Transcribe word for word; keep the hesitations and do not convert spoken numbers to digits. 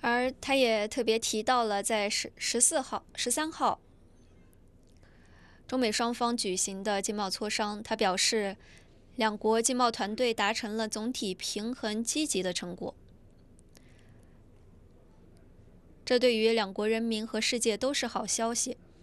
而他也特别提到了在十十四号、十三号中美双方举行的经贸磋商，他表示，两国经贸团队达成了总体平衡、积极的成果。这对于两国人民和世界都是好消息。